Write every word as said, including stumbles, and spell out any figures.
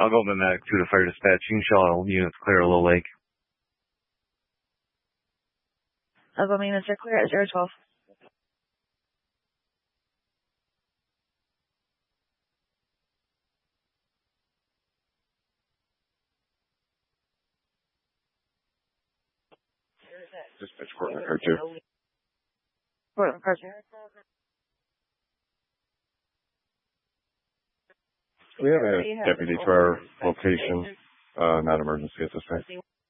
I'll go Medic two to fire dispatch. You can show all units clear Little Lake. I'll go units are clear at zero twelve. Dispatch Portland car two. Portland car two. We have a deputy to our location, uh, not emergency at this time.